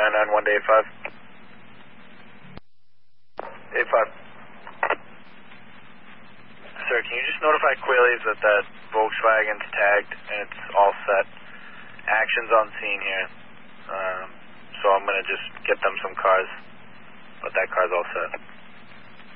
991 to 85. 85. Sir, can you just notify Quillies that that Volkswagen's tagged and it's all set? Action's on scene here. So I'm going to just get them some cars, but that car's all set.